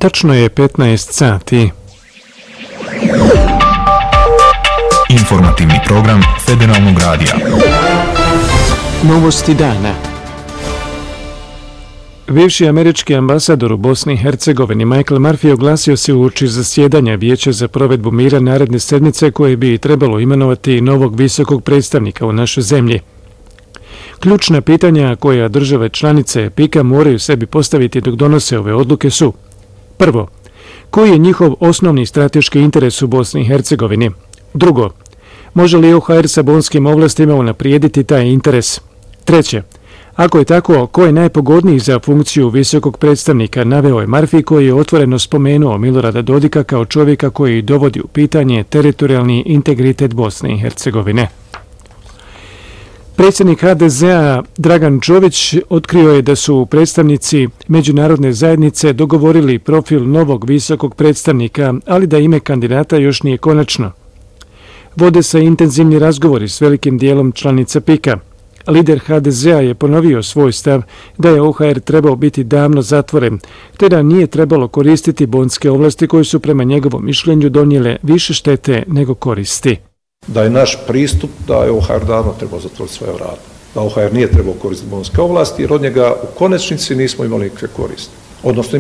Tačno je 15 sati. Informativni program Federalnog radija. Novosti dana. Bivši američki ambasador u Bosni i Hercegovini Michael Murphy oglasio se uoči zasjedanja Vijeća za provedbu mira naredne sedmice koje bi trebalo imenovati novog visokog predstavnika u našoj zemlji. Ključna pitanja koja države članice EPIK-a moraju sebi postaviti dok donose ove odluke su: prvo, koji je njihov osnovni strateški interes u Bosni i Hercegovini? Drugo, može li OHR sa bonskim ovlastima unaprijediti taj interes? Treće, ako je tako, ko je najpogodniji za funkciju visokog predstavnika, naveo je Murphy, koji je otvoreno spomenuo Milorada Dodika kao čovjeka koji dovodi u pitanje teritorijalni integritet Bosne i Hercegovine. Predsjednik HDZ-a Dragan Čović otkrio je da su predstavnici međunarodne zajednice dogovorili profil novog visokog predstavnika, ali da ime kandidata još nije konačno. Vode se intenzivni razgovori s velikim dijelom članica PIK-a. Lider HDZ-a je ponovio svoj stav da je OHR trebao biti davno zatvoren, te da nije trebalo koristiti bonske ovlasti koje su prema njegovom mišljenju donijele više štete nego koristi. Da je naš pristup da je OHR davno trebao zatvoriti svoje vrata. Da OHR nije trebao koristiti bonske ovlasti jer od njega u konačnici nismo imali nikakve koristi. Odnosno